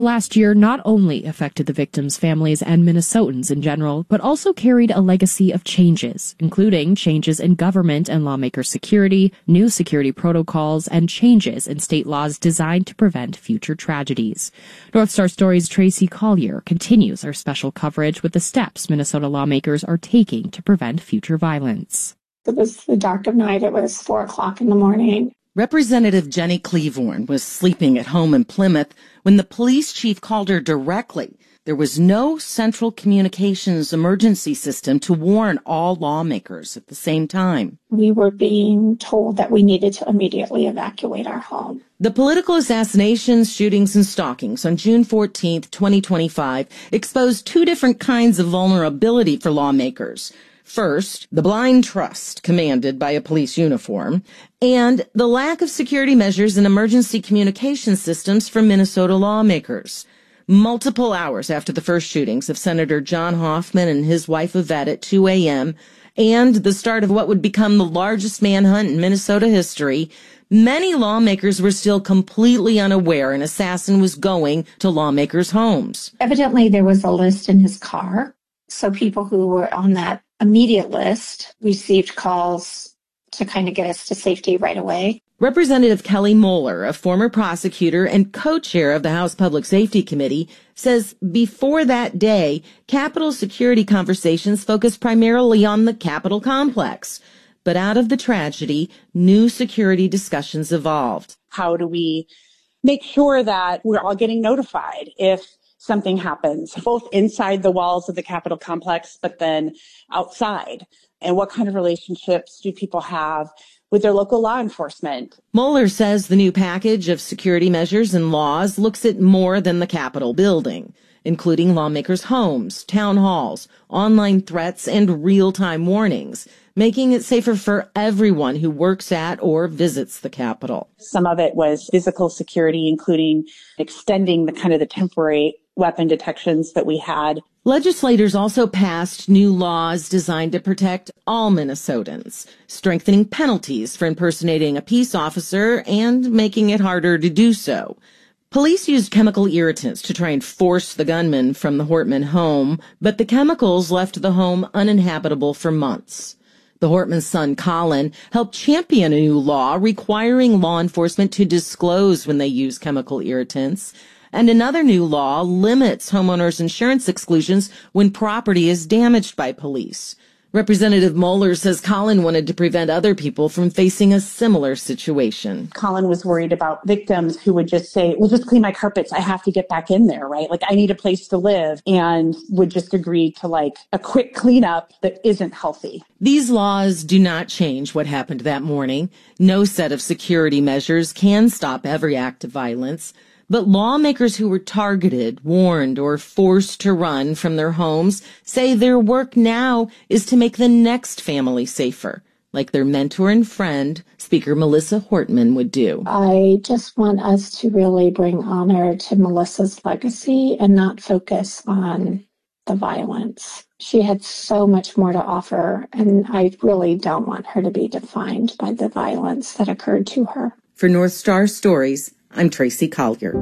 Last year not only affected the victims' families and Minnesotans in general, but also carried a legacy of changes, including changes in government and lawmaker security, new security protocols, and changes in state laws designed to prevent future tragedies. North Star Stories' Tracy Collier continues our special coverage with the steps Minnesota lawmakers are taking to prevent future violence. It was the dark of night. It was 4 o'clock in the morning. Representative Jenny Cleavorn was sleeping at home in Plymouth when the police chief called her directly. There was no central communications emergency system to warn all lawmakers at the same time. We were being told that we needed to immediately evacuate our home. The political assassinations, shootings, and stalkings on June 14th, 2025 exposed two different kinds of vulnerability for lawmakers. First, the blind trust commanded by a police uniform, and the lack of security measures and emergency communication systems for Minnesota lawmakers. Multiple hours after the first shootings of Senator John Hoffman and his wife Yvette at 2 a.m., and the start of what would become the largest manhunt in Minnesota history, many lawmakers were still completely unaware an assassin was going to lawmakers' homes. Evidently, there was a list in his car, so people who were on that immediate list received calls to kind of get us to safety right away. Representative Kelly Moeller, a former prosecutor and co-chair of the House Public Safety Committee, says before that day, Capitol security conversations focused primarily on the Capitol complex. But out of the tragedy, new security discussions evolved. How do we make sure that we're all getting notified if something happens, both inside the walls of the Capitol complex, but then outside? And what kind of relationships do people have with their local law enforcement? Moeller says the new package of security measures and laws looks at more than the Capitol building, including lawmakers' homes, town halls, online threats, and real-time warnings, making it safer for everyone who works at or visits the Capitol. Some of it was physical security, including extending the temporary weapon detections that we had. Legislators also passed new laws designed to protect all Minnesotans, strengthening penalties for impersonating a peace officer and making it harder to do so. Police used chemical irritants to try and force the gunman from the Hortman home, but the chemicals left the home uninhabitable for months. The Hortman's son, Colin, helped champion a new law requiring law enforcement to disclose when they use chemical irritants. And another new law limits homeowners' insurance exclusions when property is damaged by police. Representative Moeller says Colin wanted to prevent other people from facing a similar situation. Colin was worried about victims who would just say, well, just clean my carpets. I have to get back in there, right? I need a place to live, and would just agree to a quick cleanup that isn't healthy. These laws do not change what happened that morning. No set of security measures can stop every act of violence. But lawmakers who were targeted, warned, or forced to run from their homes say their work now is to make the next family safer, like their mentor and friend, Speaker Melissa Hortman, would do. I just want us to really bring honor to Melissa's legacy and not focus on the violence. She had so much more to offer, and I really don't want her to be defined by the violence that occurred to her. For North Star Stories, I'm Tracy Collier.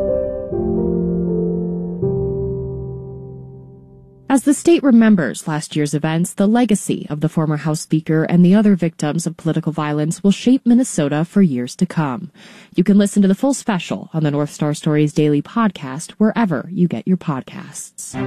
As the state remembers last year's events, the legacy of the former House Speaker and the other victims of political violence will shape Minnesota for years to come. You can listen to the full special on the North Star Stories Daily podcast wherever you get your podcasts.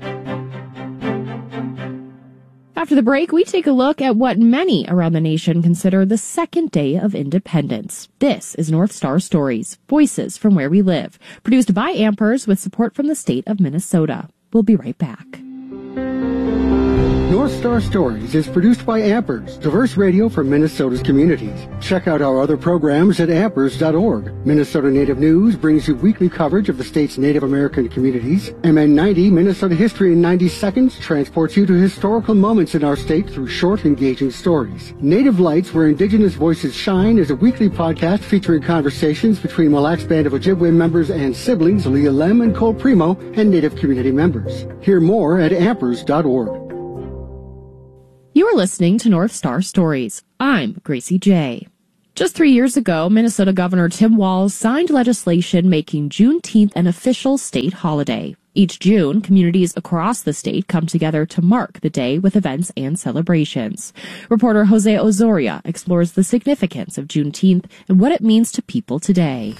After the break, we take a look at what many around the nation consider the second day of independence. This is North Star Stories, voices from where we live, produced by Ampers with support from the state of Minnesota. We'll be right back. North Star Stories is produced by Ampers, diverse radio for Minnesota's communities. Check out our other programs at ampers.org. Minnesota Native News brings you weekly coverage of the state's Native American communities. MN90, Minnesota History in 90 Seconds, transports you to historical moments in our state through short, engaging stories. Native Lights, where Indigenous voices shine, is a weekly podcast featuring conversations between Mille Lacs Band of Ojibwe members and siblings Leah Lem and Cole Primo and Native community members. Hear more at ampers.org. You are listening to North Star Stories. I'm Gracie J. Just 3 years ago, Minnesota Governor Tim Walz signed legislation making Juneteenth an official state holiday. Each June, communities across the state come together to mark the day with events and celebrations. Reporter Jose Ozoria explores the significance of Juneteenth and what it means to people today.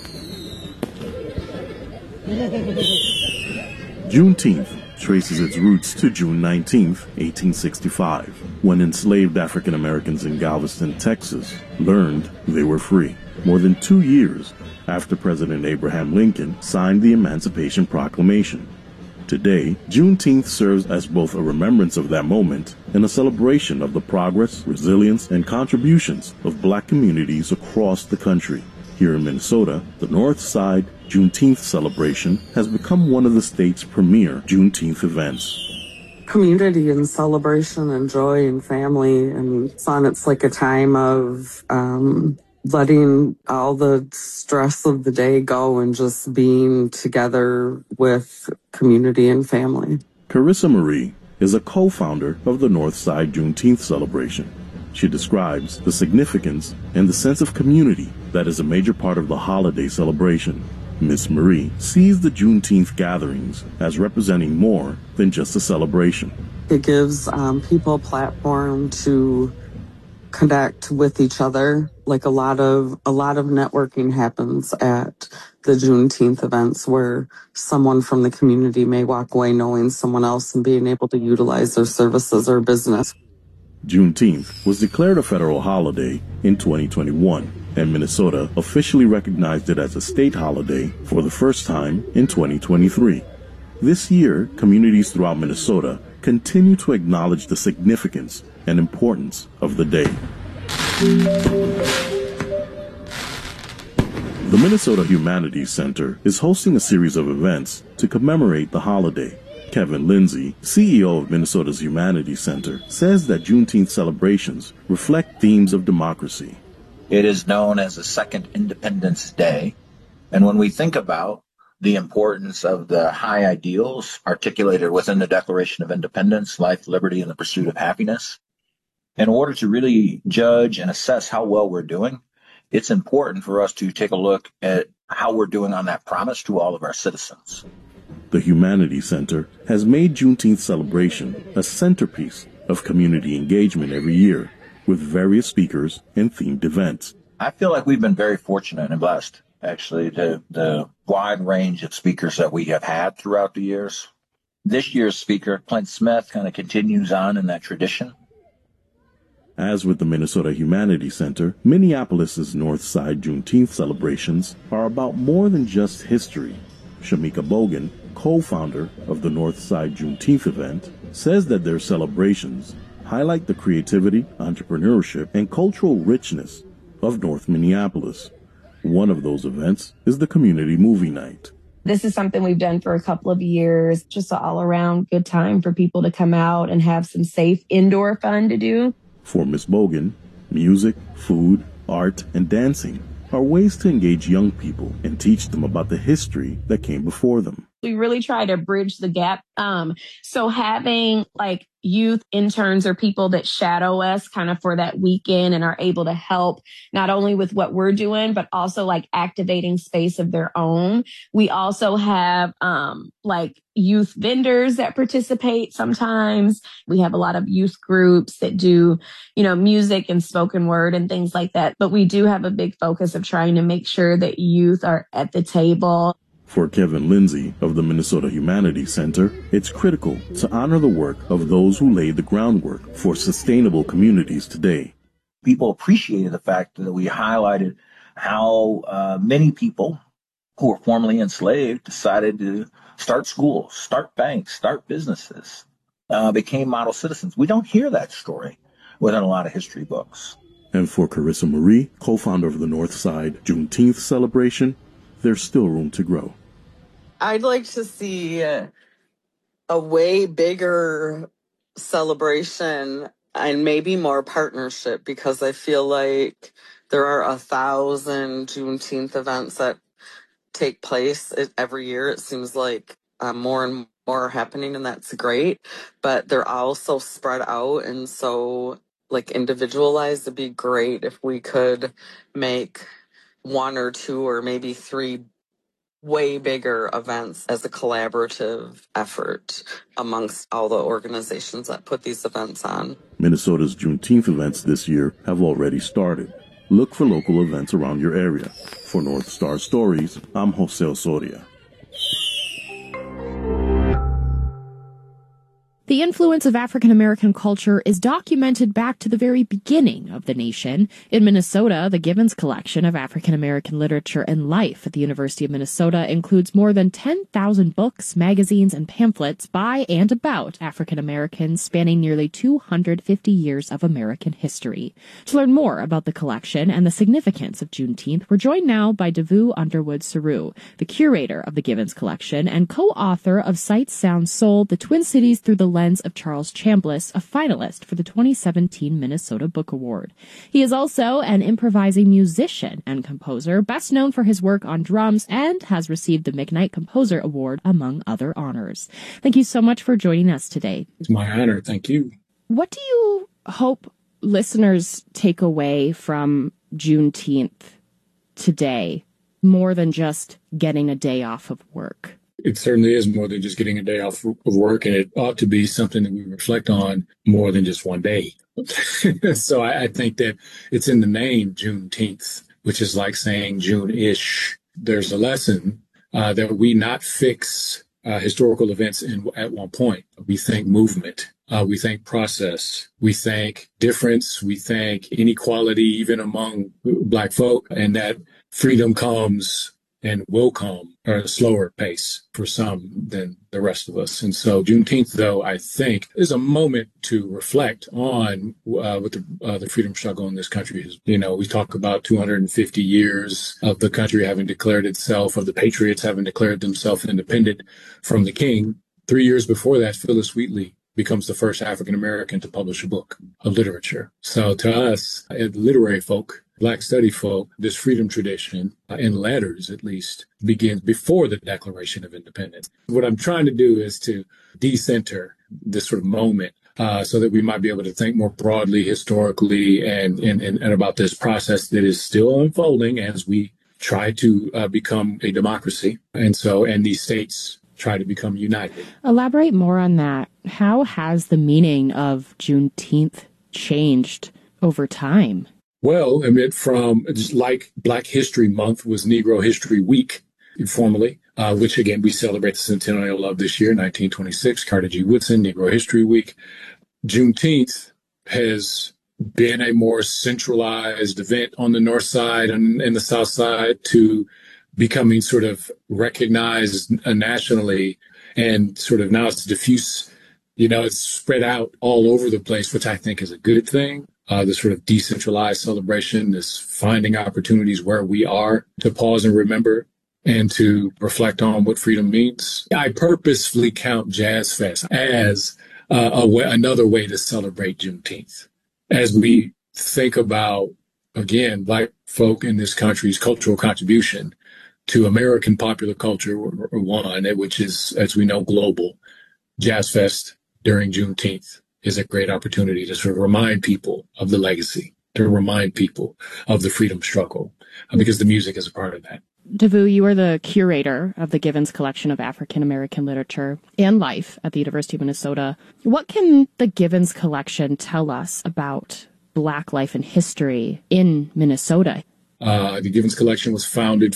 Juneteenth traces its roots to June 19, 1865, when enslaved African Americans in Galveston, Texas, learned they were free. More than 2 years after President Abraham Lincoln signed the Emancipation Proclamation. Today, Juneteenth serves as both a remembrance of that moment and a celebration of the progress, resilience, and contributions of Black communities across the country. Here in Minnesota, the North Side Juneteenth celebration has become one of the state's premier Juneteenth events. Community and celebration and joy and family and fun. It's like a time of letting all the stress of the day go and just being together with community and family. Carissa Marie is a co-founder of the North Side Juneteenth celebration. She describes the significance and the sense of community that is a major part of the holiday celebration. Miss Marie sees the Juneteenth gatherings as representing more than just a celebration. It gives people a platform to connect with each other. Like a lot of networking happens at the Juneteenth events where someone from the community may walk away knowing someone else and being able to utilize their services or business. Juneteenth was declared a federal holiday in 2021, and Minnesota officially recognized it as a state holiday for the first time in 2023. This year, communities throughout Minnesota continue to acknowledge the significance and importance of the day. The Minnesota Humanities Center is hosting a series of events to commemorate the holiday. Kevin Lindsay, CEO of Minnesota's Humanities Center, says that Juneteenth celebrations reflect themes of democracy. It is known as the Second Independence Day, and when we think about the importance of the high ideals articulated within the Declaration of Independence, life, liberty, and the pursuit of happiness, in order to really judge and assess how well we're doing, it's important for us to take a look at how we're doing on that promise to all of our citizens. The Humanities Center has made Juneteenth celebration a centerpiece of community engagement every year, with various speakers and themed events. I feel like we've been very fortunate and blessed, actually, the wide range of speakers that we have had throughout the years. This year's speaker, Clint Smith, kind of continues on in that tradition. As with the Minnesota Humanities Center, Minneapolis's North Side Juneteenth celebrations are about more than just history. Shamika Bogan, co-founder of the North Side Juneteenth event, says that their celebrations highlight the creativity, entrepreneurship, and cultural richness of North Minneapolis. One of those events is the Community Movie Night. This is something we've done for a couple of years, just an all-around good time for people to come out and have some safe indoor fun to do. For Ms. Bogan, music, food, art, and dancing are ways to engage young people and teach them about the history that came before them. We really try to bridge the gap. So having like youth interns or people that shadow us kind of for that weekend and are able to help not only with what we're doing, but also like activating space of their own. We also have like youth vendors that participate sometimes. We have a lot of youth groups that do, music and spoken word and things like that. But we do have a big focus of trying to make sure that youth are at the table. For Kevin Lindsay of the Minnesota Humanities Center, it's critical to honor the work of those who laid the groundwork for sustainable communities today. People appreciated the fact that we highlighted how many people who were formerly enslaved decided to start schools, start banks, start businesses, became model citizens. We don't hear that story within a lot of history books. And for Carissa Marie, co-founder of the North Side Juneteenth celebration, there's still room to grow. I'd like to see a way bigger celebration and maybe more partnership, because I feel like there are 1,000 Juneteenth events that take place every year. It seems like more and more are happening, and that's great. But they're all so spread out and so like individualized. It'd be great if we could make 1 or 2 or maybe 3 way bigger events as a collaborative effort amongst all the organizations that put these events on. Minnesota's Juneteenth events this year have already started. Look for local events around your area. For North Star Stories, I'm Jose Osoria. The influence of African American culture is documented back to the very beginning of the nation. In Minnesota, the Givens Collection of African American Literature and Life at the University of Minnesota includes more than 10,000 books, magazines, and pamphlets by and about African Americans spanning nearly 250 years of American history. To learn more about the collection and the significance of Juneteenth, we're joined now by Devu Underwood-Saru, the curator of the Givens Collection and co-author of Sights, Sounds, Soul, The Twin Cities Through the Lens of Charles Chambliss, a finalist for the 2017 Minnesota Book Award. He is also an improvising musician and composer, best known for his work on drums, and has received the McKnight Composer Award, among other honors. Thank you so much for joining us today. It's my honor. Thank you. What do you hope listeners take away from Juneteenth today, more than just getting a day off of work? It certainly is more than just getting a day off of work, and it ought to be something that we reflect on more than just one day. So I think that it's in the name, Juneteenth, which is like saying June-ish. There's a lesson that we not fix historical events at one point. We think movement. We think process. We think difference. We think inequality, even among Black folk, and that freedom comes and will come at a slower pace for some than the rest of us. And so Juneteenth, though, I think is a moment to reflect on what the freedom struggle in this country is. You know, we talk about 250 years of the country having declared itself, of the patriots having declared themselves independent from the king. 3 years before that, Phyllis Wheatley becomes the first African-American to publish a book of literature. So to us, literary folk, Black study folk, this freedom tradition, in letters at least, begins before the Declaration of Independence. What I'm trying to do is to decenter this sort of moment so that we might be able to think more broadly, historically, and about this process that is still unfolding as we try to become a democracy. And these states try to become united. Elaborate more on that. How has the meaning of Juneteenth changed over time? Well, I mean, from just like Black History Month was Negro History Week formerly, which again, we celebrate the centennial of this year, 1926, Carter G. Woodson, Negro History Week. Juneteenth has been a more centralized event on the north side and the south side to becoming sort of recognized nationally, and sort of now it's diffuse, it's spread out all over the place, which I think is a good thing. This sort of decentralized celebration, this finding opportunities where we are to pause and remember and to reflect on what freedom means. I purposefully count Jazz Fest as another way to celebrate Juneteenth. As we think about, again, Black folk in this country's cultural contribution to American popular culture, which is, as we know, global. Jazz Fest during Juneteenth is a great opportunity to sort of remind people of the legacy, to remind people of the freedom struggle, because the music is a part of that. Devu, you are the curator of the Givens Collection of African American Literature and Life at the University of Minnesota. What can the Givens Collection tell us about Black life and history in Minnesota? The Givens Collection was founded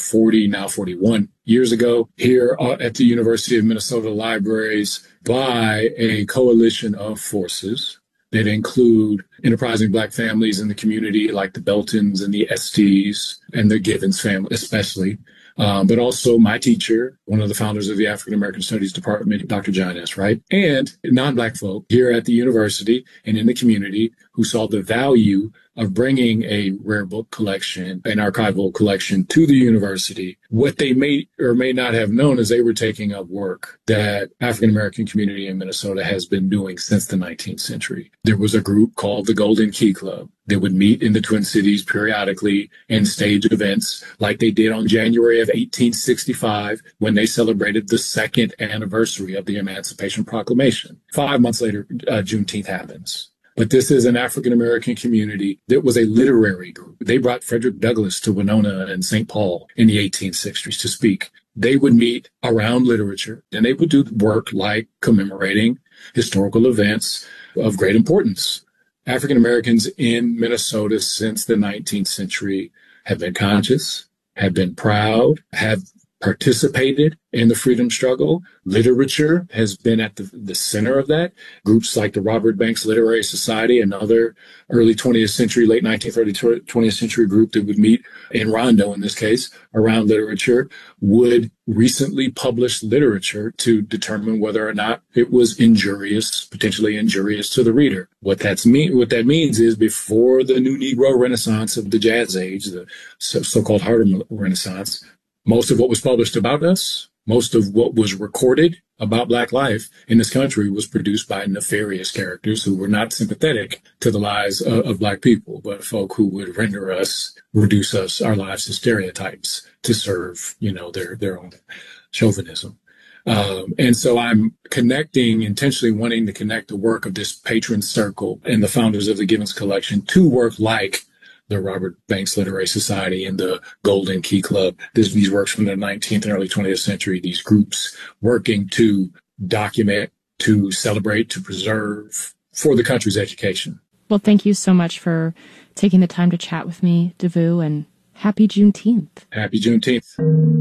41 years ago here at the University of Minnesota Libraries by a coalition of forces that include enterprising Black families in the community, like the Beltons and the Estes and the Givens family, especially. But also my teacher, one of the founders of the African American Studies Department, Dr. John S. Wright, and non-Black folk here at the university and in the community who saw the value of bringing a rare book collection, an archival collection to the university. What they may or may not have known is they were taking up work that African American community in Minnesota has been doing since the 19th century. There was a group called the Golden Key Club that would meet in the Twin Cities periodically and stage events like they did on January of 1865 when they celebrated the second anniversary of the Emancipation Proclamation. 5 months later, Juneteenth happens. But this is an African-American community that was a literary group. They brought Frederick Douglass to Winona and St. Paul in the 1860s to speak. They would meet around literature, and they would do work like commemorating historical events of great importance. African Americans in Minnesota since the 19th century have been conscious, have been proud, have participated in the freedom struggle. Literature has been at the center of that. Groups like the Robert Banks Literary Society, another early 20th century, late 19th, early 20th century group that would meet in Rondo, in this case, around literature, would recently publish literature to determine whether or not it was injurious, potentially injurious to the reader. What that means is before the New Negro Renaissance of the Jazz Age, the so-called Harlem Renaissance, most of what was published about us, most of what was recorded about Black life in this country was produced by nefarious characters who were not sympathetic to the lives of Black people, but folk who would reduce our lives to stereotypes to serve, their own chauvinism. And so I'm intentionally wanting to connect the work of this patron circle and the founders of the Givens Collection to work like the Robert Banks Literary Society and the Golden Key Club. These works from the 19th and early 20th century, these groups working to document, to celebrate, to preserve for the country's education. Well, thank you so much for taking the time to chat with me, Davoo, and happy Juneteenth. Happy Juneteenth.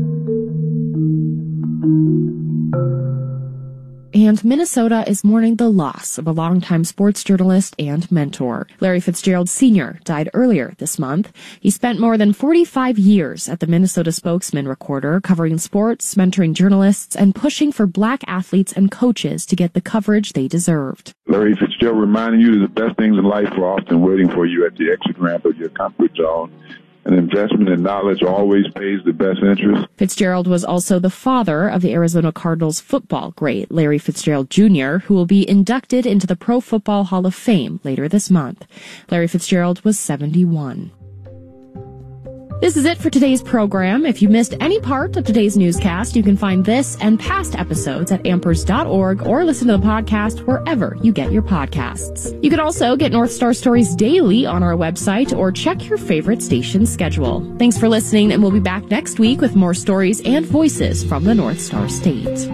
And Minnesota is mourning the loss of a longtime sports journalist and mentor. Larry Fitzgerald Sr. died earlier this month. He spent more than 45 years at the Minnesota Spokesman Recorder, covering sports, mentoring journalists, and pushing for Black athletes and coaches to get the coverage they deserved. Larry Fitzgerald reminding you that the best things in life are often waiting for you at the exit ramp of your comfort zone. An investment in knowledge always pays the best interest. Fitzgerald was also the father of the Arizona Cardinals football great Larry Fitzgerald Jr., who will be inducted into the Pro Football Hall of Fame later this month. Larry Fitzgerald was 71. This is it for today's program. If you missed any part of today's newscast, you can find this and past episodes at ampers.org or listen to the podcast wherever you get your podcasts. You can also get North Star Stories daily on our website or check your favorite station schedule. Thanks for listening, and we'll be back next week with more stories and voices from the North Star State.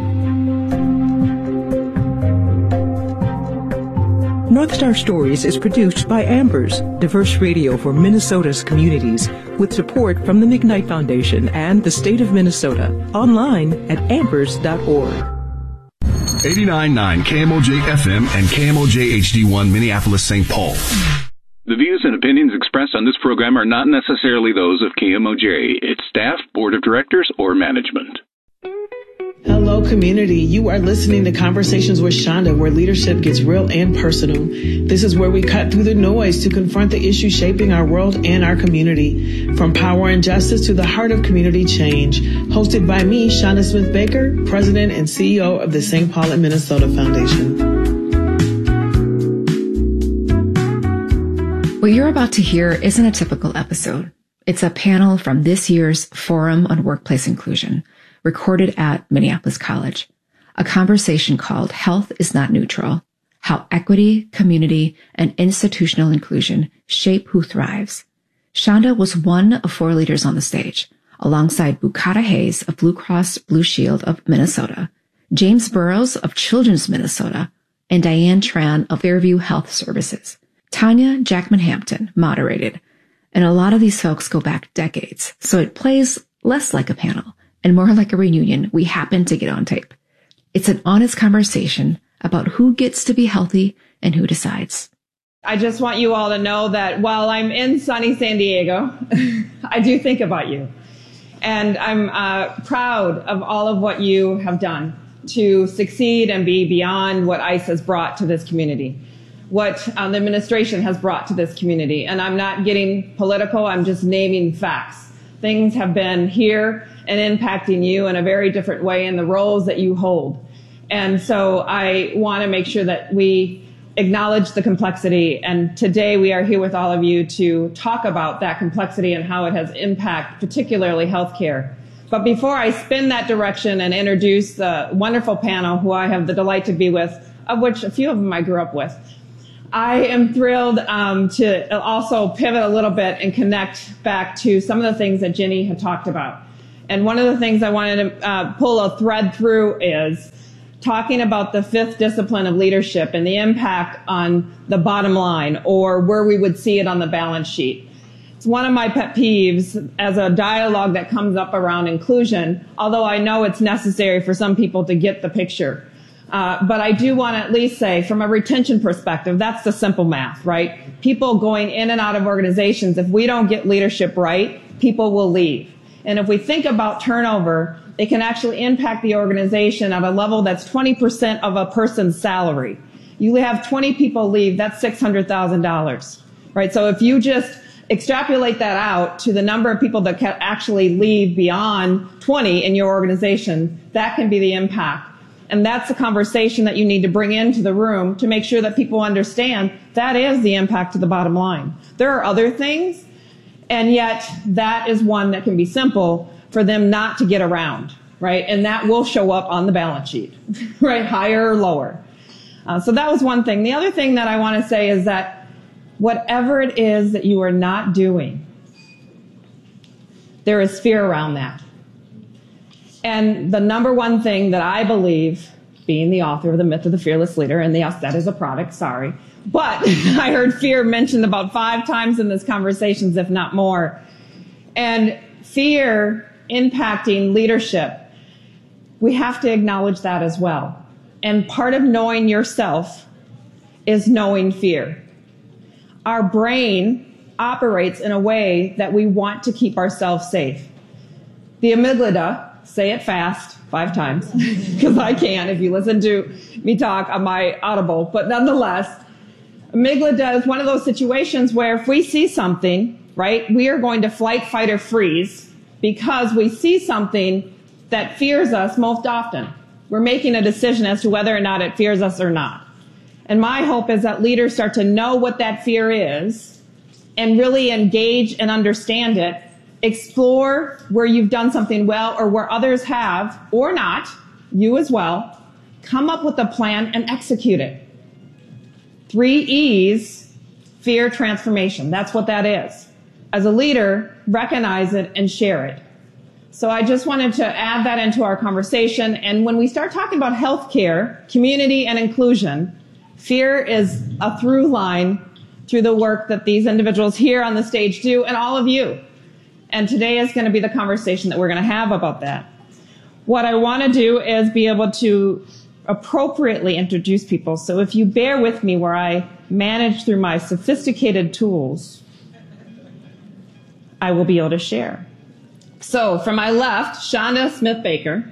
North Star Stories is produced by Ambers, diverse radio for Minnesota's communities, with support from the McKnight Foundation and the state of Minnesota. Online at ampers.org. 89.9 KMOJ FM and KMOJ HD1 Minneapolis, St. Paul. The views and opinions expressed on this program are not necessarily those of KMOJ, its staff, board of directors, or management. Hello, community. You are listening to Conversations with Shonda, where leadership gets real and personal. This is where we cut through the noise to confront the issues shaping our world and our community. From power and justice to the heart of community change. Hosted by me, Shonda Smith Baker, President and CEO of the St. Paul and Minnesota Foundation. What you're about to hear isn't a typical episode. It's a panel from this year's Forum on Workplace Inclusion, recorded at Minneapolis College, a conversation called Health is Not Neutral, How Equity, Community, and Institutional Inclusion Shape Who Thrives. Shonda was one of 4 leaders on the stage, alongside Bukata Hayes of Blue Cross Blue Shield of Minnesota, James Burrows of Children's Minnesota, and Diane Tran of Fairview Health Services. Tanya Jackman-Hampton moderated, and a lot of these folks go back decades, so it plays less like a panel and more like a reunion we happen to get on tape. It's an honest conversation about who gets to be healthy and who decides. I just want you all to know that while I'm in sunny San Diego, I do think about you. And I'm proud of all of what you have done to succeed and be beyond what ICE has brought to this community, what the administration has brought to this community. And I'm not getting political, I'm just naming facts. Things have been here and impacting you in a very different way in the roles that you hold. And so I want to make sure that we acknowledge the complexity. And today we are here with all of you to talk about that complexity and how it has impacted particularly healthcare. But before I spin that direction and introduce the wonderful panel who I have the delight to be with, of which a few of them I grew up with, I am thrilled to also pivot a little bit and connect back to some of the things that Ginny had talked about. And one of the things I wanted to pull a thread through is talking about the fifth discipline of leadership and the impact on the bottom line, or where we would see it on the balance sheet. It's one of my pet peeves as a dialogue that comes up around inclusion, although I know it's necessary for some people to get the picture. But I do want to at least say, from a retention perspective, that's the simple math, right? People going in and out of organizations, if we don't get leadership right, people will leave. And if we think about turnover, it can actually impact the organization at a level that's 20% of a person's salary. You have 20 people leave, that's $600,000, right? So if you just extrapolate that out to the number of people that can actually leave beyond 20 in your organization, that can be the impact. And that's the conversation that you need to bring into the room to make sure that people understand that is the impact to the bottom line. There are other things, and yet that is one that can be simple for them not to get around, right? And that will show up on the balance sheet, right? Higher or lower. So that was one thing. The other thing that I want to say is that whatever it is that you are not doing, there is fear around that. And the number one thing that I believe, being the author of The Myth of the Fearless Leader, and yes, that is a product, sorry, but I heard fear mentioned about 5 times in this conversations, if not more. And fear impacting leadership, we have to acknowledge that as well. And part of knowing yourself is knowing fear. Our brain operates in a way that we want to keep ourselves safe. The amygdala, say it fast 5 times, because I can if you listen to me talk on my Audible. But nonetheless, amygdala is one of those situations where if we see something, right, we are going to flight, fight, or freeze because we see something that fears us most often. We're making a decision as to whether or not it fears us or not. And my hope is that leaders start to know what that fear is and really engage and understand it. Explore where you've done something well or where others have, or not, you as well. Come up with a plan and execute it. 3 E's, fear transformation. That's what that is. As a leader, recognize it and share it. So I just wanted to add that into our conversation. And when we start talking about healthcare, community, and inclusion, fear is a through line through the work that these individuals here on the stage do, and all of you. And today is going to be the conversation that we're going to have about that. What I want to do is be able to appropriately introduce people. So if you bear with me where I manage through my sophisticated tools, I will be able to share. So from my left, Shonda Smith-Baker.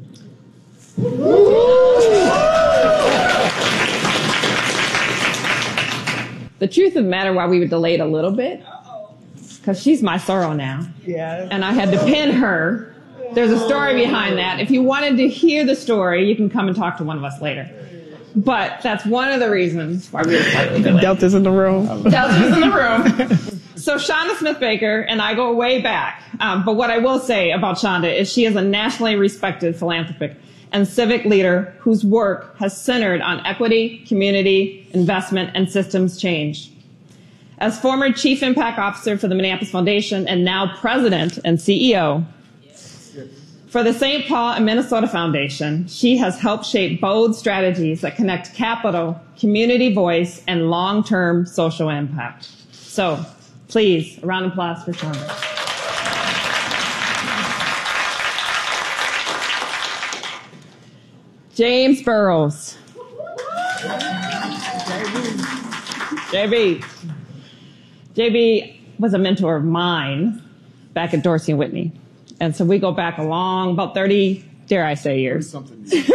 The truth of the matter, why we were delayed a little bit, because she's my sorrow now. Yeah. And I had to pin her. There's a story behind that. If you wanted to hear the story, you can come and talk to one of us later. But that's one of the reasons why we were slightly delayed. Delta's in the room. Delta's in the room. So Shonda Smith-Baker and I go way back. But what I will say about Shonda is she is a nationally respected philanthropic and civic leader whose work has centered on equity, community, investment, and systems change. As former Chief Impact Officer for the Minneapolis Foundation and now President and CEO for the St. Paul and Minnesota Foundation, she has helped shape bold strategies that connect capital, community voice, and long-term social impact. So, please, a round of applause for Shonda. James Burrows. JB was a mentor of mine back at Dorsey and Whitney. And so we go back a long, about 30, dare I say, years. So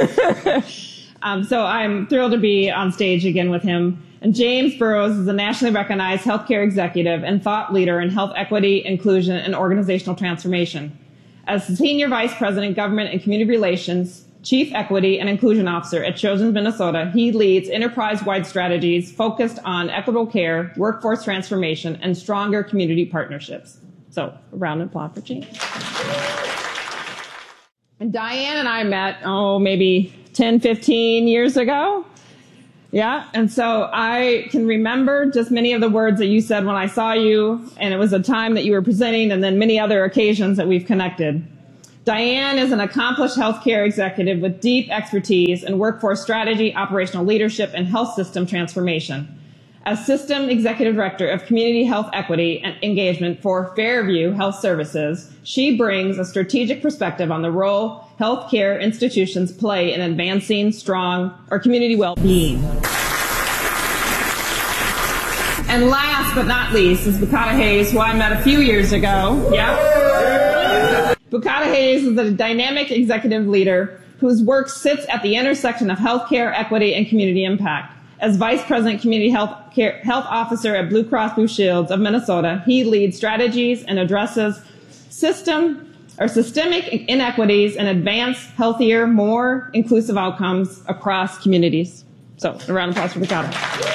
I'm thrilled to be on stage again with him. And James Burrows is a nationally recognized healthcare executive and thought leader in health equity, inclusion, and organizational transformation. As the Senior Vice President, Government and Community Relations, Chief Equity and Inclusion Officer at Children's Minnesota, he leads enterprise-wide strategies focused on equitable care, workforce transformation, and stronger community partnerships. So, a round of applause for James. And Diane and I met, maybe 10, 15 years ago. Yeah, and so I can remember just many of the words that you said when I saw you, and it was a time that you were presenting, and then many other occasions that we've connected. Diane is an accomplished healthcare executive with deep expertise in workforce strategy, operational leadership, and health system transformation. As System Executive Director of Community Health Equity and Engagement for Fairview Health Services, she brings a strategic perspective on the role healthcare institutions play in advancing strong or community well-being. And last but not least is Bukata Hayes, who I met a few years ago. Yeah. Bukata Hayes is a dynamic executive leader whose work sits at the intersection of healthcare, equity, and community impact. As Vice President Community Health Officer at Blue Cross Blue Shields of Minnesota, he leads strategies and addresses systemic inequities and advance healthier, more inclusive outcomes across communities. So, a round of applause for Bukata.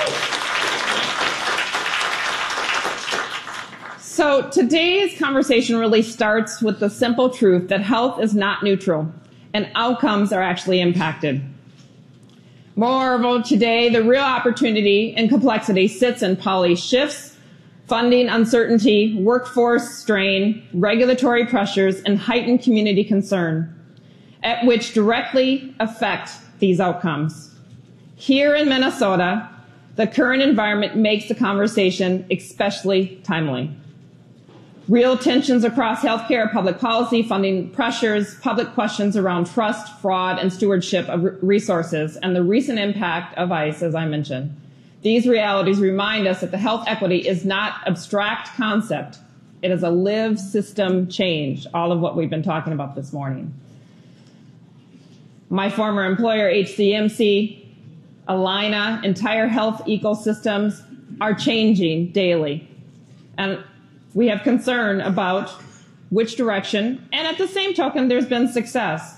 So, today's conversation really starts with the simple truth that health is not neutral and outcomes are actually impacted. Moreover, today, the real opportunity and complexity sits in policy shifts, funding uncertainty, workforce strain, regulatory pressures, and heightened community concern, which directly affect these outcomes. Here in Minnesota, the current environment makes the conversation especially timely. Real tensions across healthcare, public policy, funding pressures, public questions around trust, fraud, and stewardship of resources, and the recent impact of ICE, as I mentioned. These realities remind us that the health equity is not abstract concept. It is a lived system change, all of what we've been talking about this morning. My former employer, HCMC, Allina, entire health ecosystems are changing daily. And we have concern about which direction, and at the same token, there's been success.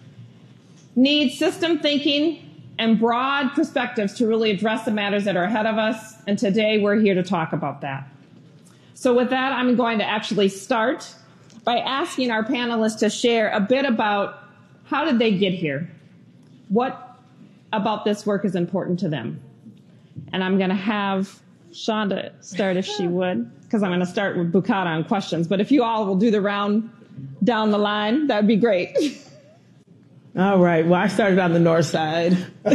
Need system thinking and broad perspectives to really address the matters that are ahead of us, and today we're here to talk about that. So with that, I'm going to actually start by asking our panelists to share a bit about how did they get here? What about this work is important to them? And I'm going to have Shonda start if she would, because I'm going to start with Bukata on questions. But if you all will do the round down the line, that would be great. All right. Well, I started on the north side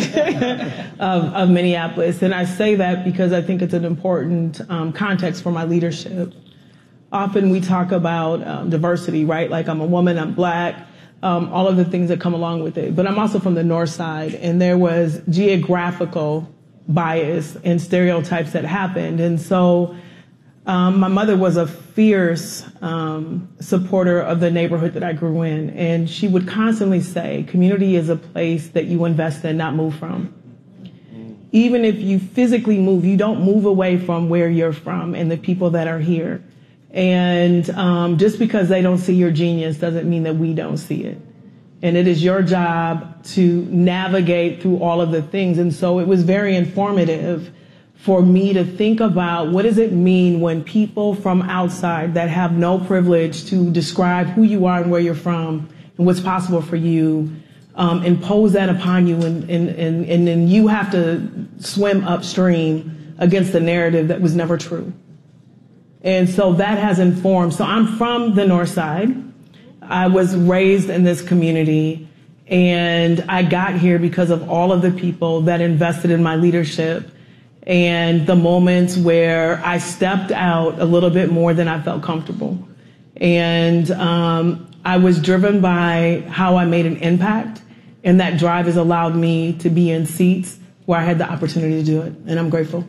of Minneapolis. And I say that because I think it's an important context for my leadership. Often we talk about diversity, right? Like I'm a woman, I'm Black, all of the things that come along with it. But I'm also from the north side. And there was geographical bias and stereotypes that happened. And so my mother was a fierce supporter of the neighborhood that I grew in. And she would constantly say, community is a place that you invest in, not move from. Even if you physically move, you don't move away from where you're from and the people that are here. And just because they don't see your genius doesn't mean that we don't see it. And it is your job to navigate through all of the things. And so it was very informative for me to think about what does it mean when people from outside that have no privilege to describe who you are and where you're from and what's possible for you, impose that upon you and then you have to swim upstream against the narrative that was never true. And so that has informed. So I'm from the north side. I was raised in this community, and I got here because of all of the people that invested in my leadership and the moments where I stepped out a little bit more than I felt comfortable. And I was driven by how I made an impact, and that drive has allowed me to be in seats where I had the opportunity to do it, and I'm grateful.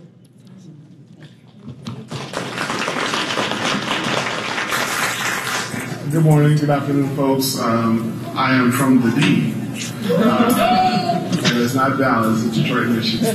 Good morning, good afternoon, folks. I am from the D. And it's not Dallas, it's Detroit, Michigan.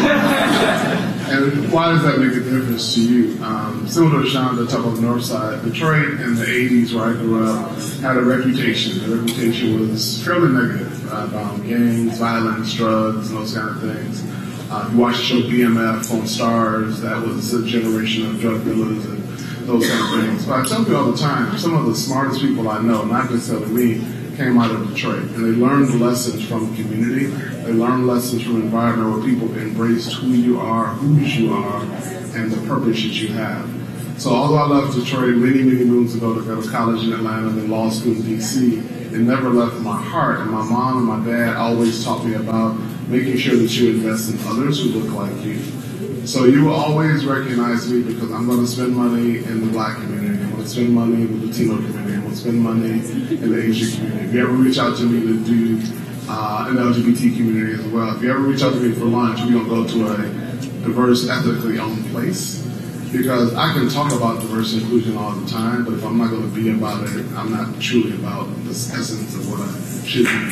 And why does that make a difference to you? Similar to Shonda talking about the north side, Detroit in the 80s where I grew up had a reputation. The reputation was fairly negative about gangs, violence, drugs, and those kind of things. You watch the show BMF on Stars, that was a generation of drug dealers and those kind of things. But I tell people all the time, some of the smartest people I know, not necessarily me, came out of Detroit, and they learned lessons from community. They learned lessons from an environment where people embraced who you are, whose you are, and the purpose that you have. So although I left Detroit many, many moons ago to go to college in Atlanta and then law school in D.C., it never left my heart. And my mom and my dad always taught me about making sure that you invest in others who look like you. So you will always recognize me because I'm going to spend money in the Black community. I'm going to spend money in the Latino community. I'm going to spend money in the Asian community. If you ever reach out to me to do an LGBT community as well, if you ever reach out to me for lunch, we're going to go to a diverse, ethically owned place. Because I can talk about diversity and inclusion all the time, but if I'm not going to be about it, I'm not truly about the essence of what I should be.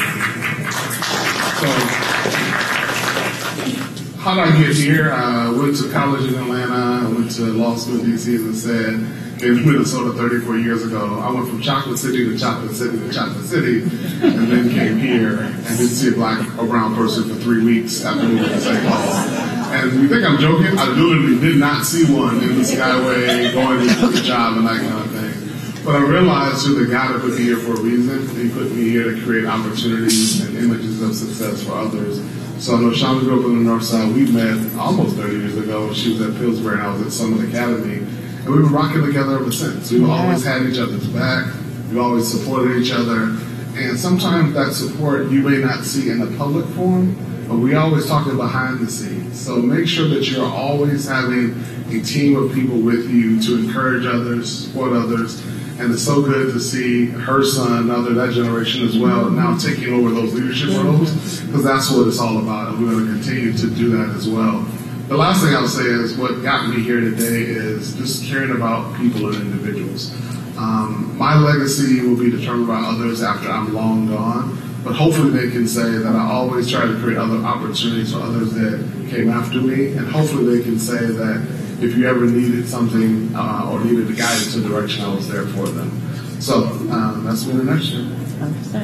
So, how did I get here? I went to college in Atlanta. I went to law school in D.C., as I said. Came to Minnesota 34 years ago. I went from Chocolate City to Chocolate City to Chocolate City, and then came here and didn't see a black or brown person for 3 weeks after moving to St. Paul. And you think I'm joking? I literally did not see one in the Skyway going to the job and that kind of thing. But I realized that God put me here for a reason. He put me here to create opportunities and images of success for others. So I know Shonda grew up on the North Side. We met almost 30 years ago. She was at Pillsbury and I was at Summit Academy. And we've been rocking together ever since. We've always had each other's back. We've always supported each other. And sometimes that support you may not see in the public forum, but we always talking behind the scenes. So make sure that you're always having a team of people with you to encourage others, support others. And it's so good to see her son, that generation as well, now taking over those leadership roles, because that's what it's all about. And we're going to continue to do that as well. The last thing I'll say is what got me here today is just caring about people and individuals. My legacy will be determined by others after I'm long gone. But hopefully they can say that I always try to create other opportunities for others that came after me. And hopefully they can say that if you ever needed something or needed a guidance or direction, I was there for them. So that's me in a nutshell. 100%.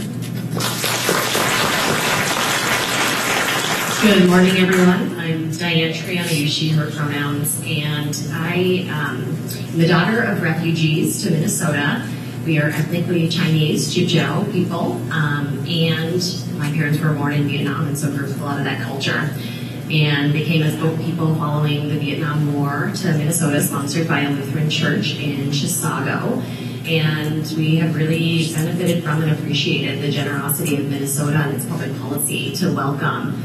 Good morning, everyone. I'm Diane Triana, use she, her pronouns, and I am the daughter of refugees to Minnesota. We are ethnically Chinese, Juzhou people, and my parents were born in Vietnam and so grew up with a lot of that culture. And they came as boat people following the Vietnam War to Minnesota, sponsored by a Lutheran church in Chisago. And we have really benefited from and appreciated the generosity of Minnesota and its public policy to welcome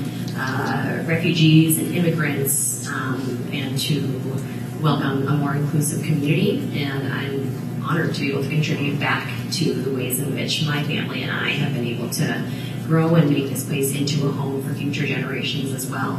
refugees and immigrants and to welcome a more inclusive community. And I'm honored to be able to contribute back to the ways in which my family and I have been able to grow and make this place into a home for future generations as well.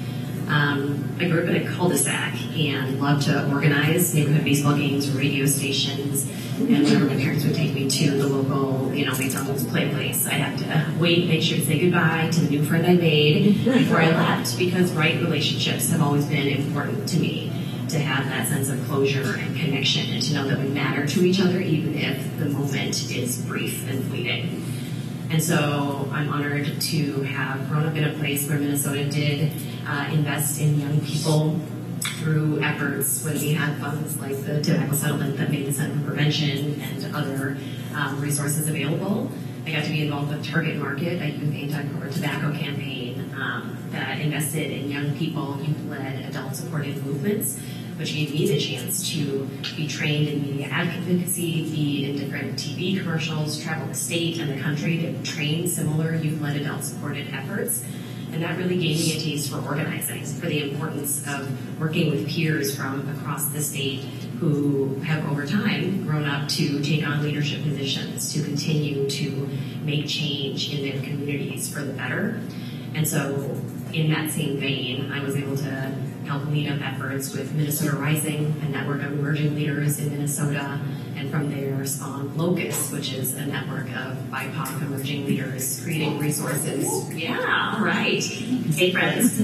I grew up in a cul-de-sac and loved to organize neighborhood baseball games, radio stations, and whenever my parents would take me to the local, McDonald's play place, I'd have to wait, make sure to say goodbye to the new friend I made before I left, because right relationships have always been important to me. To have that sense of closure and connection and to know that we matter to each other even if the moment is brief and fleeting. And so I'm honored to have grown up in a place where Minnesota did invest in young people through efforts when we had funds like the tobacco settlement that made the Center for Prevention and other resources available. I got to be involved with Target Market, a youth anti-corporate tobacco campaign that invested in young people, youth-led, adult-supported movements, which gave me the chance to be trained in media advocacy, be in different TV commercials, travel the state and the country to train similar youth-led, adult-supported efforts. And that really gave me a taste for organizing, for the importance of working with peers from across the state who have over time grown up to take on leadership positions, to continue to make change in their communities for the better. And so in that same vein, I was able to help lead up efforts with Minnesota Rising, a network of emerging leaders in Minnesota, and from there spawned Locus, which is a network of BIPOC emerging leaders creating resources. Yeah, right. Hey, friends.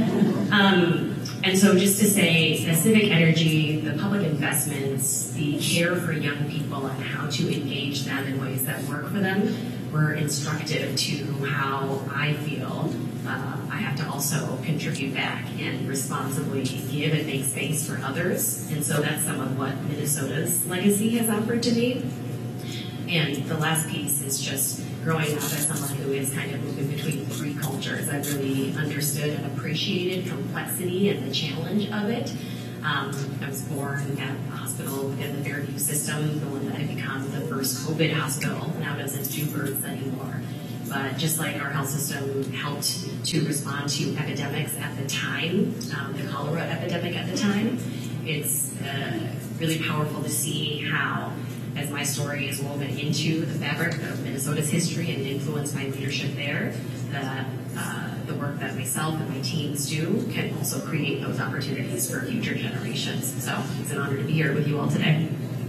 And so just to say, the civic energy, the public investments, the care for young people and how to engage them in ways that work for them were instructive to how I feel I have to also contribute back and responsibly give and make space for others. And so that's some of what Minnesota's legacy has offered to me. And the last piece is just growing up as someone who is kind of moving between three cultures, I really understood and appreciated complexity and the challenge of it. I was born at a hospital within the Fairview system, the one that had become the first COVID hospital. Now doesn't do births anymore. But just like our health system helped to respond to epidemics at the time, the cholera epidemic at the time, it's really powerful to see how, as my story is woven into the fabric of Minnesota's history and influenced my leadership there, that the work that myself and my teams do can also create those opportunities for future generations. So it's an honor to be here with you all today.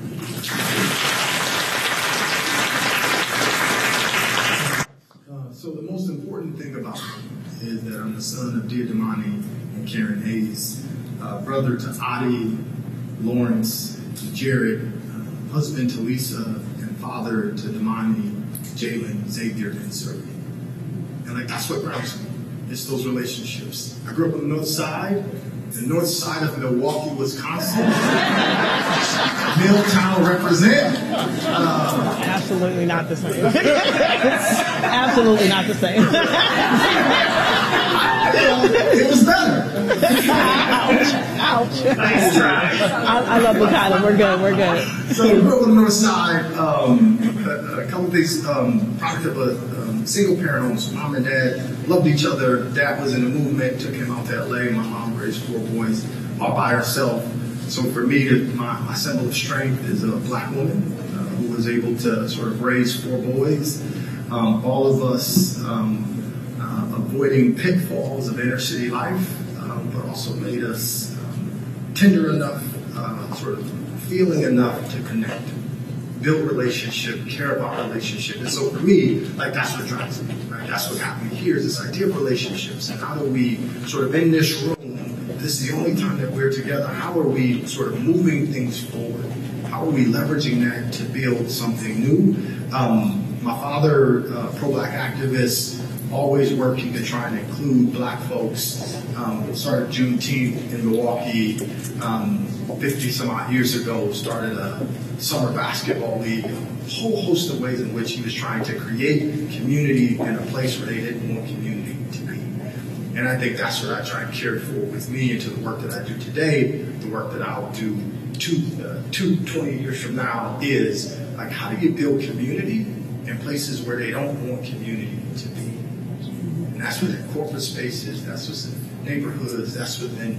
So the most important thing about me is that I'm the son of Dia Damani and Karen Hayes, brother to Adi, Lawrence, Jared, husband to Lisa, and father to Damani, Jalen, Xavier, and Surrey. And that's what grounds me. It's those relationships. I grew up on the north side of Milwaukee, Wisconsin. Milltown represent. Absolutely not the same. Absolutely not the same. It was better. Ouch. Nice try. I love the title. We're good. So we grew up on the north side. A couple of things. Product of a single parent home. So mom and dad loved each other. Dad was in the movement. Took him out to LA. My mom raised 4 boys all by herself. So for me, my symbol of strength is a black woman who was able to sort of raise 4 boys. All of us avoiding pitfalls of inner city life, but also made us tender enough, sort of feeling enough to connect, build relationship, care about relationship. And so for me, that's what drives me. Right? That's what got me here, is this idea of relationships. And how do we sort of in this room, this is the only time that we're together, how are we sort of moving things forward? How are we leveraging that to build something new? My father, pro-black activist, always working to try and include black folks. Started Juneteenth in Milwaukee 50 some odd years ago, started a summer basketball league, a whole host of ways in which he was trying to create community in a place where they didn't want community to be. And I think that's what I try and carry forward with me into the work that I do today, the work that I'll do 20 years from now is how do you build community in places where they don't want community to be? And that's within corporate spaces, that's within neighborhoods, that's within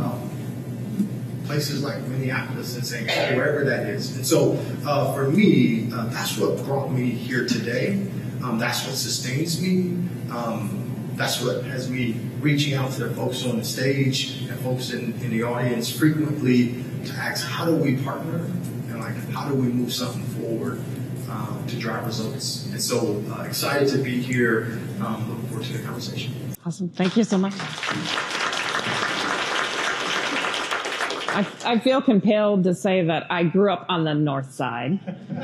places like Minneapolis and St. Paul, wherever that is. And so for me, that's what brought me here today. That's what sustains me. That's what has me reaching out to the folks on the stage and folks in the audience frequently to ask, how do we partner? And how do we move something forward to drive results? And so excited to be here. Looking forward to the conversation. Awesome. Thank you so much. I feel compelled to say that I grew up on the north side.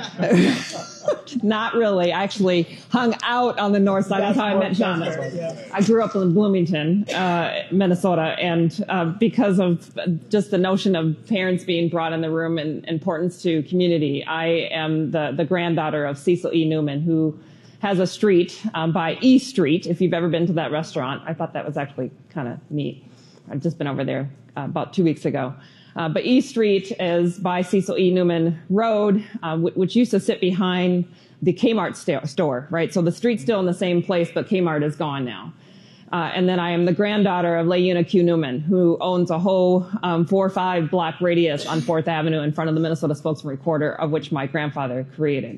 Not really. I actually hung out on the north side. That's how I met Shonda. I grew up in Bloomington, Minnesota, and because of just the notion of parents being brought in the room and importance to community, I am the granddaughter of Cecil E. Newman, who has a street by E Street, if you've ever been to that restaurant. I thought that was actually kind of neat. I've just been over there about 2 weeks ago. But E Street is by Cecil E. Newman Road, which used to sit behind the Kmart store, right? So the street's still in the same place, but Kmart is gone now. And then I am the granddaughter of Leuna Q. Newman, who owns a whole 4 or 5 block radius on 4th Avenue in front of the Minnesota Spokesman Recorder, of which my grandfather created.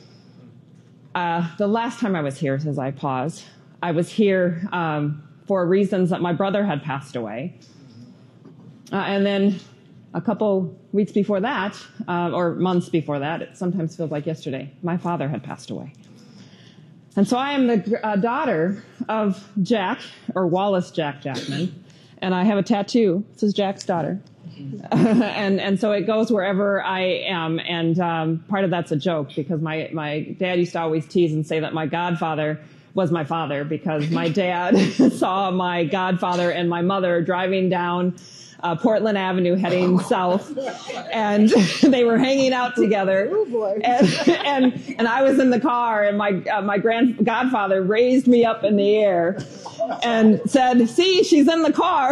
The last time I was here, as I pause, I was here for reasons that my brother had passed away. And then a couple weeks before that, or months before that, it sometimes feels like yesterday, my father had passed away. And so I am the daughter of Jack, or Wallace Jack Jackman, and I have a tattoo. This is Jack's daughter. and so it goes wherever I am, and part of that's a joke, because my dad used to always tease and say that my godfather was my father, because my dad saw my godfather and my mother driving down Portland Avenue heading south, and they were hanging out together. Oh boy. And I was in the car, and my godfather raised me up in the air and said, "See, she's in the car."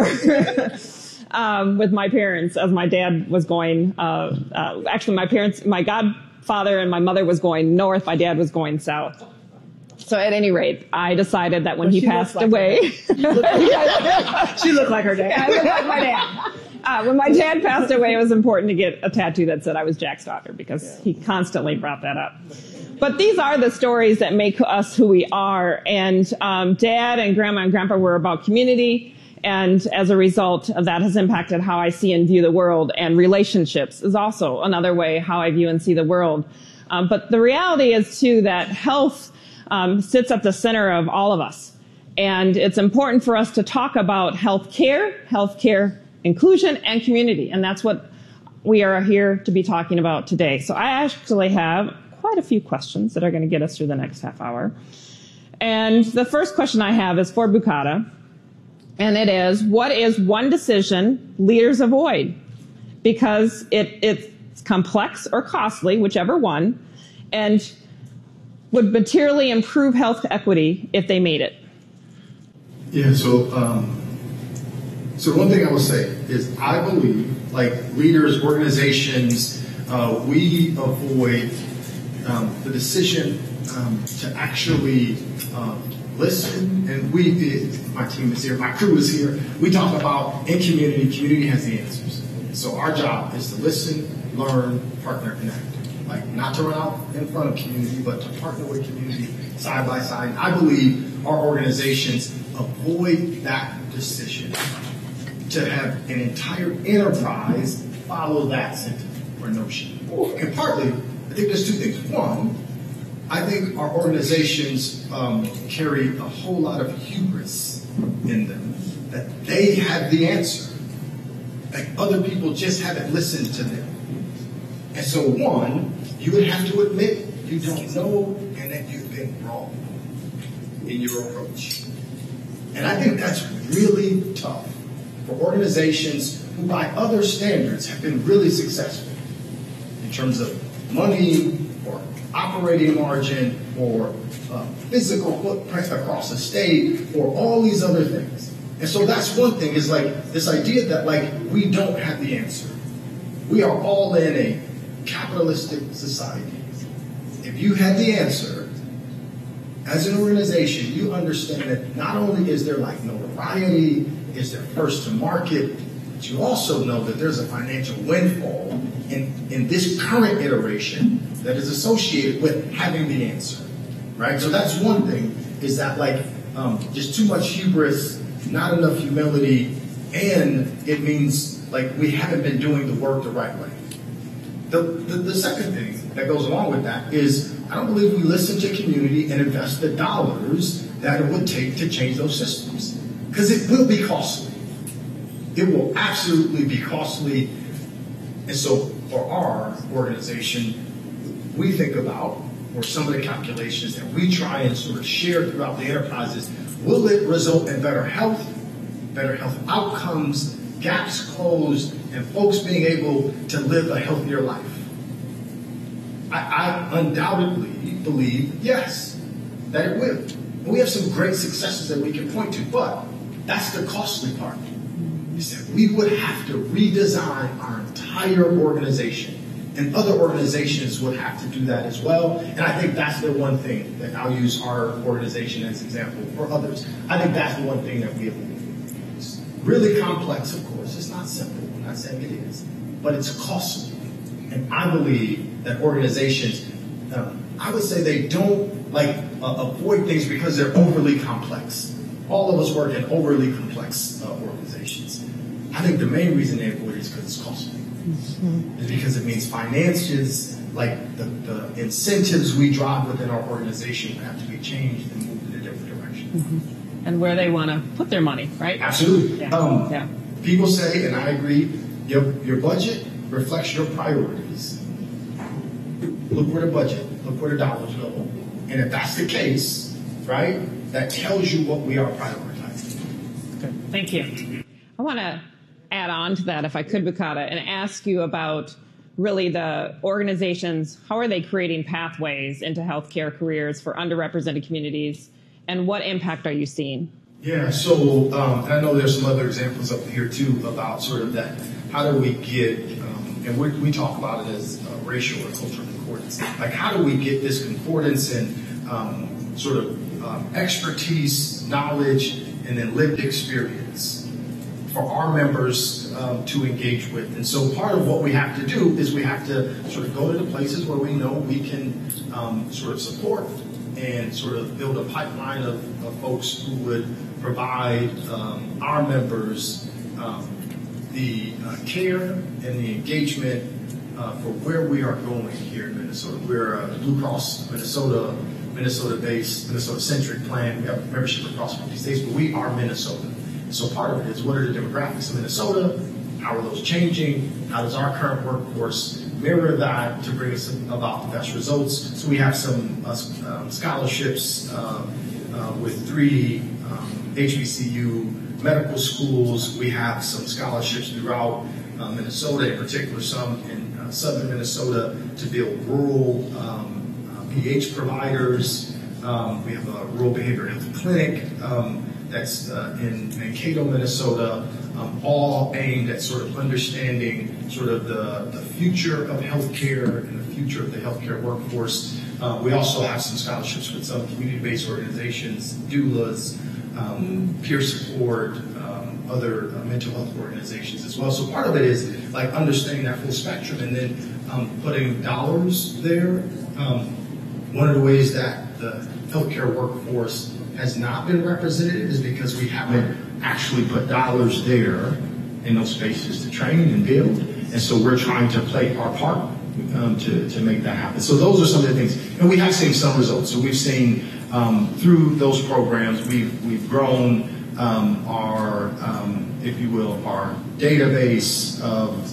With my parents, as my dad was going, actually my godfather and my mother was going north, my dad was going south. So at any rate, I decided that when he passed away, she looked like her dad. I looked like my dad. When my dad passed away, it was important to get a tattoo that said I was Jack's daughter, because he constantly brought that up. But these are the stories that make us who we are. And Dad and Grandma and Grandpa were about community. And as a result, that has impacted how I see and view the world. And relationships is also another way how I view and see the world. But the reality is, too, that health sits at the center of all of us. And it's important for us to talk about healthcare inclusion, and community. And that's what we are here to be talking about today. So I actually have quite a few questions that are going to get us through the next half hour. And the first question I have is for Bukata. And it is, what is one decision leaders avoid? Because it's complex or costly, whichever one, and would materially improve health equity if they made it. Yeah, so one thing I will say is I believe, like leaders, organizations, we avoid the decision to actually listen, and my team is here, my crew is here, we talk about in community has the answers. So our job is to listen, learn, partner, and act. Like, not to run out in front of community, but to partner with community side by side. I believe our organizations avoid that decision to have an entire enterprise follow that sentiment or notion. And partly, I think there's two things. One, I think our organizations carry a whole lot of hubris in them, that they have the answer. Like, other people just haven't listened to them. And so, one, you would have to admit you don't know and that you've been wrong in your approach. And I think that's really tough for organizations who, by other standards, have been really successful in terms of money or operating margin or physical footprint across the state or all these other things. And so that's one thing, is like this idea that like we don't have the answer. We are all in a capitalistic society. If you had the answer, as an organization, you understand that not only is there like notoriety, is there first to market, but you also know that there's a financial windfall in this current iteration that is associated with having the answer, right? So that's one thing, is that like just too much hubris, not enough humility, and it means like we haven't been doing the work the right way. The second thing that goes along with that is I don't believe we listen to community and invest the dollars that it would take to change those systems. Because it will be costly. It will absolutely be costly. And so for our organization, we think about, or some of the calculations that we try and sort of share throughout the enterprises, will it result in better health outcomes, gaps closed, and folks being able to live a healthier life? I undoubtedly believe, yes, that it will. And we have some great successes that we can point to, but that's the costly part. Is that we would have to redesign our entire organization, and other organizations would have to do that as well. And I think that's the one thing that I'll use our organization as an example for others. I think that's the one thing that we have. It's really complex, of course. It's not simple. I'm not saying it is, but it's costly. And I believe that organizations, I would say they don't avoid things because they're overly complex. All of us work in overly complex organizations. I think the main reason they avoid it is because it's costly. Mm-hmm. It's because it means finances, like the incentives we drive within our organization would have to be changed and moved in a different direction. Mm-hmm. And where they want to put their money, right? Absolutely. Yeah. People say, and I agree, your budget reflects your priorities. Look where the budget, look where the dollars go. And if that's the case, right, that tells you what we are prioritizing. Okay. Thank you. I want to add on to that, if I could, Bukata, and ask you about really the organizations. How are they creating pathways into healthcare careers for underrepresented communities, and what impact are you seeing? Yeah, so I know there's some other examples up here too about sort of that. How do we get, and we talk about it as racial or cultural concordance. Like, how do we get this concordance and sort of expertise, knowledge, and then lived experience for our members to engage with? And so part of what we have to do is we have to sort of go to the places where we know we can sort of support and sort of build a pipeline of folks who would provide our members the care and the engagement for where we are going here in Minnesota. We're a Blue Cross Minnesota-based, Minnesota-centric plan. We have membership across 50 states, but we are Minnesota. So part of it is, what are the demographics of Minnesota? How are those changing? How does our current workforce mirror that to bring us about the best results? So we have some scholarships with 3 HBCU medical schools. We have some scholarships throughout Minnesota, in particular some in southern Minnesota, to build rural PH providers. We have a rural behavioral health clinic that's in Mankato, Minnesota, all aimed at sort of understanding sort of the future of healthcare and the future of the healthcare workforce. We also have some scholarships with some community-based organizations, doulas, peer support, other mental health organizations as well. So part of it is like understanding that full spectrum and then putting dollars there. One of the ways that the healthcare workforce has not been represented is because we haven't actually put dollars there in those spaces to train and build. And so we're trying to play our part to make that happen. So those are some of the things. And we have seen some results. So we've seen through those programs, we've grown our, if you will, our database of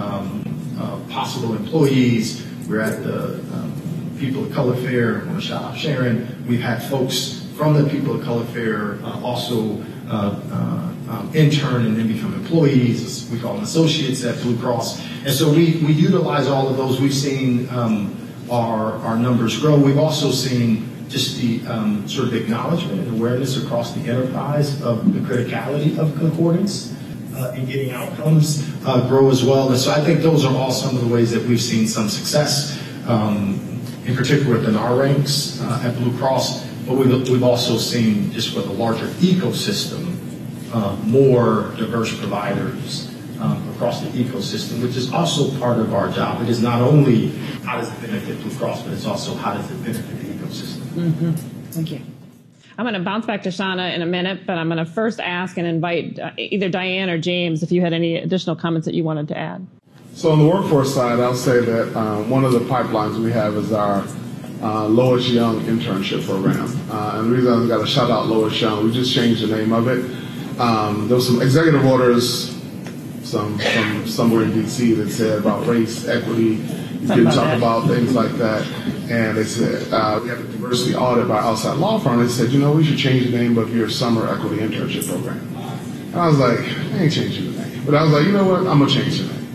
possible employees. We're at the People of Color Fair. I want to shout out Sharon. We've had folks from the People of Color Fair also intern and then become employees. We call them associates at Blue Cross. And so we utilize all of those. We've seen our numbers grow. We've also seen just the sort of acknowledgement and awareness across the enterprise of the criticality of concordance in getting outcomes grow as well. And so I think those are all some of the ways that we've seen some success, in particular within our ranks at Blue Cross. But we've also seen, just with a larger ecosystem, more diverse providers across the ecosystem, which is also part of our job. It is not only how does it benefit Blue Cross, but it's also how does it benefit the ecosystem. Mm-hmm. Thank you. I'm going to bounce back to Shauna in a minute, but I'm going to first ask and invite either Diane or James if you had any additional comments that you wanted to add. So on the workforce side, I'll say that one of the pipelines we have is our Lois Young internship program. And the reason I've got to shout out Lois Young, we just changed the name of it. There was some executive orders from somewhere in D.C. that said about race, equity, you can talk about things like that. And they said, we had a diversity audit by outside law firm. They said, we should change the name of your summer equity internship program. And I was like, I ain't changing the name. But I was like, you know what, I'm going to change the name.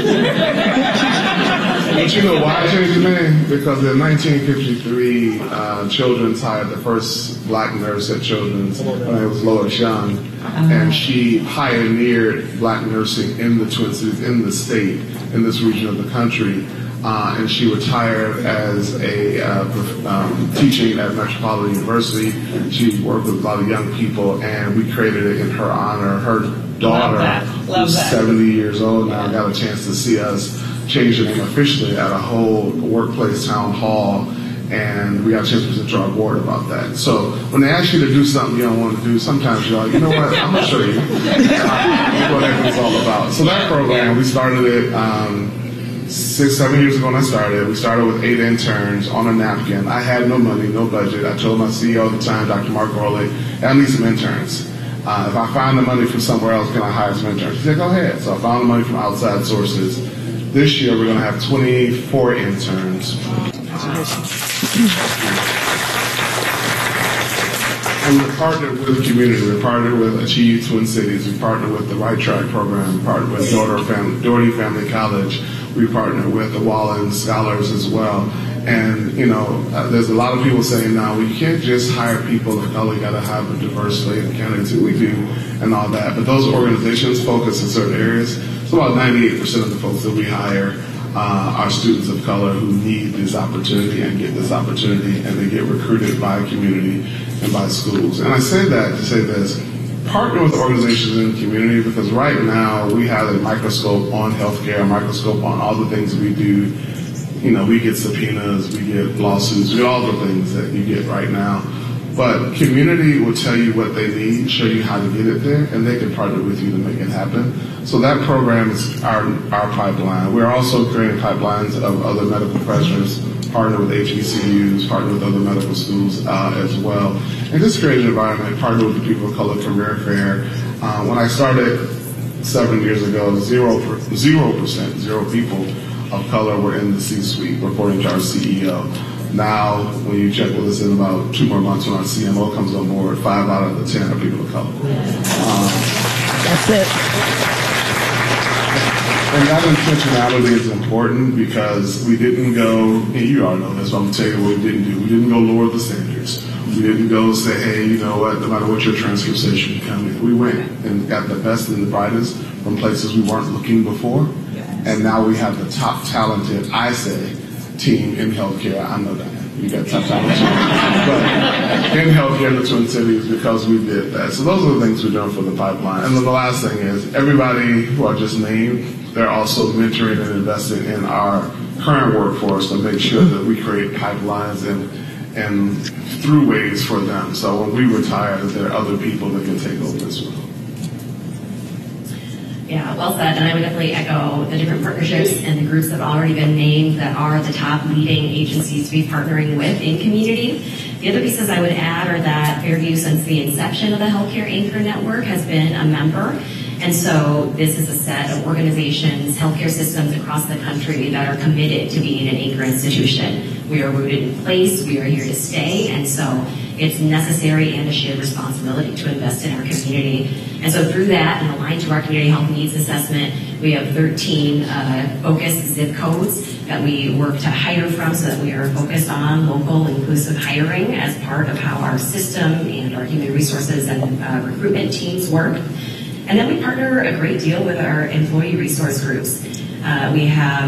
But you know why I changed the name? Because in 1953, Children's hired the first black nurse at Children's. Her name was Lois Young. And she pioneered black nursing in the Twin Cities, in the state, in this region of the country. And she retired as a teaching at Metropolitan University. She worked with a lot of young people, and we created it in her honor. Her daughter, who's 70 years old now, got a chance to see us change the name officially at a whole workplace town hall, and we got a chance to present to our board about that. So when they ask you to do something you don't want to do, sometimes you're like, you know what, I'm going to show you what that's all about. So that program, we started it 6-7 years ago when I started. We started with 8 interns on a napkin. I had no money, no budget. I told my CEO at the time, Dr. Mark Gorley, I need some interns. If I find the money from somewhere else, can I hire some interns? He said, go ahead. So I found the money from outside sources. This year, we're going to have 24 interns. And And we're partnered with the community. We're partnered with Achieve Twin Cities. We partnered with the Right Track program. We partnered with Doherty Family College. We partnered with the Wallen Scholars as well. And, there's a lot of people saying now, well, you can't just hire people of color. You got to have a diverse slate of candidates. We do, and all that. But those organizations focus in certain areas. So about 98% of the folks that we hire are students of color who need this opportunity and get this opportunity, and they get recruited by community and by schools. And I say that to say this: partner with organizations in the community, because right now we have a microscope on healthcare, a microscope on all the things we do. We get subpoenas, we get lawsuits, we get all the things that you get right now. But community will tell you what they need, show you how to get it there, and they can partner with you to make it happen. So that program is our pipeline. We're also creating pipelines of other medical professionals, partner with HBCUs, partner with other medical schools as well. And just create an environment, partner with the People of Color Career Fair. When I started 7 years ago, 0% people of color were in the C-suite, reporting to our CEO. Now, when you check with us in about 2 more months when our CMO comes on board, 5 out of the 10 are people of color. That's it. And that intentionality is important because we didn't go, and you all know this, but I'm going to tell you what we didn't do. We didn't go lower the standards. We didn't go say, hey, you know what, no matter what your transcript says, you can come in. We went and got the best and the brightest from places we weren't looking before. And now we have the top talented, I say, team in healthcare. I know that. You got top talent. But in healthcare in the Twin Cities because we did that. So those are the things we're doing for the pipeline. And then the last thing is everybody who I just named, they're also mentoring and investing in our current workforce to make sure that we create pipelines and throughways for them. So when we retire, there are other people that can take over as well. Yeah, well said. And I would definitely echo the different partnerships and the groups that have already been named that are the top leading agencies to be partnering with in community. The other pieces I would add are that Fairview, since the inception of the Healthcare Anchor Network, has been a member. And so this is a set of organizations, healthcare systems across the country that are committed to being an anchor institution. We are rooted in place, we are here to stay, and so it's necessary and a shared responsibility to invest in our community. And so through that, and aligned to our community health needs assessment, we have 13 focused zip codes that we work to hire from so that we are focused on local inclusive hiring as part of how our system and our human resources and recruitment teams work. And then we partner a great deal with our employee resource groups. We have,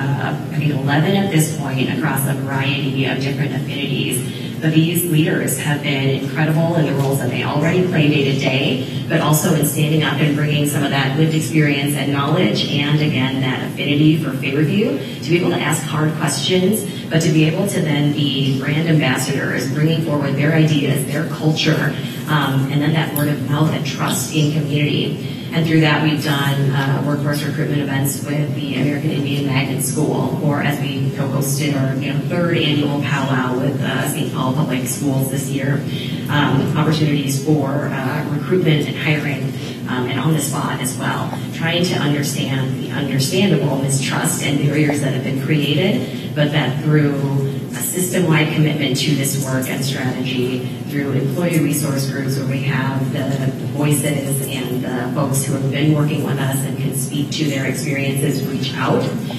I think, 11 at this point across a variety of different affinities. But these leaders have been incredible in the roles that they already play day to day, but also in standing up and bringing some of that lived experience and knowledge and, again, that affinity for Fairview to be able to ask hard questions, but to be able to then be brand ambassadors, bringing forward their ideas, their culture, and then that word of mouth and trust in community. And through that, we've done workforce recruitment events with the American Indian Magnet School, or as we co-hosted our third annual powwow with St. Paul Public Schools this year, opportunities for recruitment and hiring and on the spot as well, trying to understand the understandable mistrust and barriers that have been created, but that through a system-wide commitment to this work and strategy, through employee resource groups where we have the voices and the folks who have been working with us and can speak to their experiences, reach out,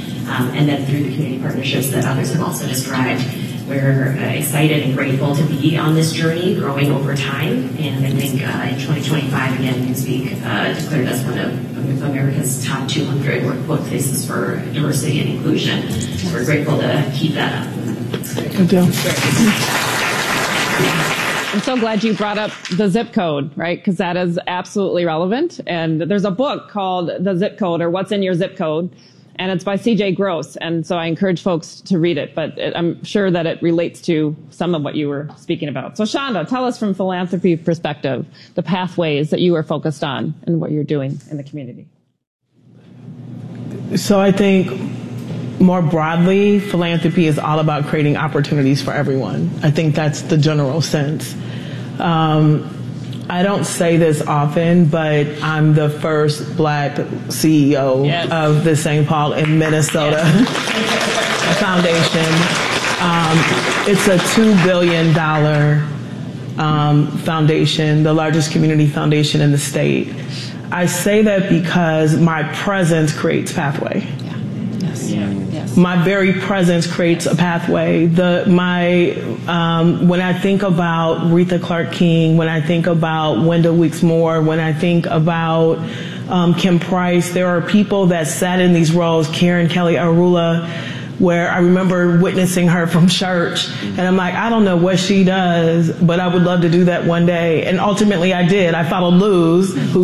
and then through the community partnerships that others have also described. We're excited and grateful to be on this journey, growing over time, and I think in 2025, again, Newsweek declared us one of America's top 200 workplaces for diversity and inclusion. We're grateful to keep that up. Good deal. I'm so glad you brought up the zip code, right? Because that is absolutely relevant. And there's a book called The Zip Code, or What's in Your Zip Code, and it's by C.J. Gross. And so I encourage folks to read it, but I'm sure that it relates to some of what you were speaking about. So Shonda, tell us from philanthropy perspective, the pathways that you are focused on and what you're doing in the community. So I think more broadly, philanthropy is all about creating opportunities for everyone. I think that's the general sense. I don't say this often, but I'm the first Black CEO of the St. Paul in Minnesota Foundation. It's a $2 billion foundation, the largest community foundation in the state. I say that because my presence creates pathway. Yes. My very presence creates a pathway. When I think about Aretha Clark King, when I think about Wenda Weeks Moore, when I think about Kim Price, there are people that sat in these roles, Karen Kelly Arula, where I remember witnessing her from church, and I'm like, I don't know what she does, but I would love to do that one day. And ultimately I did. I followed Luz, who